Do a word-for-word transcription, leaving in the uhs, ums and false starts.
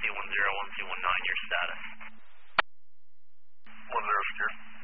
C one zero, one C one nine, your status. One zero secure.